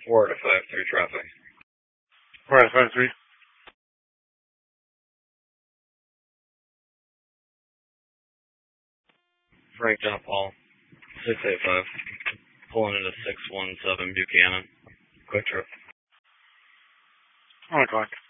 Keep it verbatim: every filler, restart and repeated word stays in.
four to five three traffic. Four to five three. Frank John Paul, six eight five, pulling into six one seven Buchanan. Quick trip. One o'clock.